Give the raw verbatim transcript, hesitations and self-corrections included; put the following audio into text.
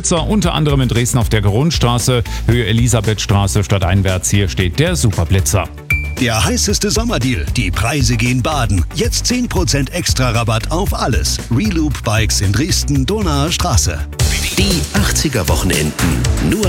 Superblitzer, unter anderem in Dresden auf der Grundstraße, Höhe Elisabethstraße, stadteinwärts. Hier steht der Superblitzer. Der heißeste Sommerdeal. Die Preise gehen baden. Jetzt zehn Prozent extra Rabatt auf alles. Reloop Bikes in Dresden, Donauer Straße. Die achtziger Wochenenden. Nur